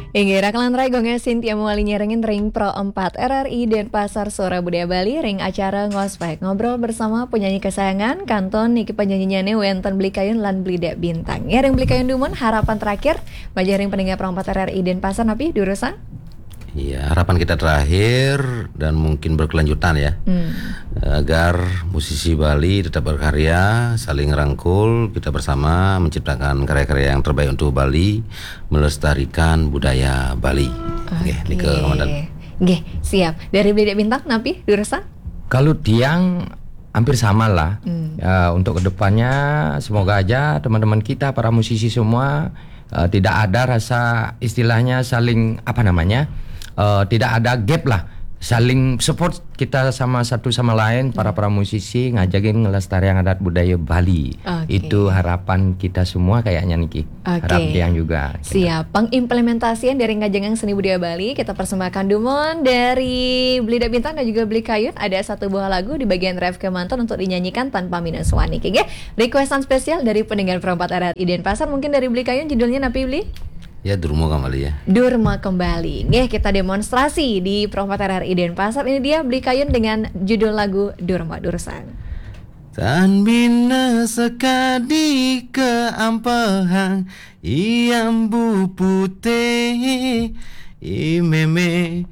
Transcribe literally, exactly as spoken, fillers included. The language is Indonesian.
Inggira kelan gongnya Cynthia Muali nyerengin ring Pro empat R R I Denpasar Sora Budaya Bali ring acara ngospek ngobrol bersama penyanyi kesayangan kanton niki penyanyinya wenten beli kayun lan blida bintang. Ya ring beli kayun dumun harapan terakhir bagi ring pendengar Pro empat R R I Denpasar napi diurusan. Iya, harapan kita terakhir dan mungkin berkelanjutan ya, hmm. agar musisi Bali tetap berkarya, saling rangkul, kita bersama menciptakan karya-karya yang terbaik untuk Bali, melestarikan budaya Bali. Oke, okay. Nike Komandan. Oke, siap. Dari Blida Bintang, Napi, Durasa? Kalau tiang hampir sama lah. Hmm. Uh, untuk kedepannya, semoga aja teman-teman kita, para musisi semua, uh, tidak ada rasa istilahnya saling apa namanya? Uh, tidak ada gap lah, saling support kita sama satu sama lain, para para musisi ngajakin ngelestarian adat budaya Bali. Okay. Itu harapan kita semua kayaknya Niki. Okay. Harap yang juga. Siap. Pengimplementasian dari ngajangan seni budaya Bali kita persembahkan Dumon dari Blida Bintang dan juga Beli Kayun. Ada satu buah lagu di bagian ref kemanton untuk dinyanyikan tanpa minus one. Oke, requestan spesial dari pendengar Pro empat R R I Denpasar, mungkin dari Beli Kayun judulnya Napi Beli? Ya, Durma kembali ya. Durma kembali. Nih kita demonstrasi di Pro empat R R I Denpasar. Ini dia Beli Kayun dengan judul lagu Durma Dursan. Tan bina sekadi ke ampehang iambu putih imeme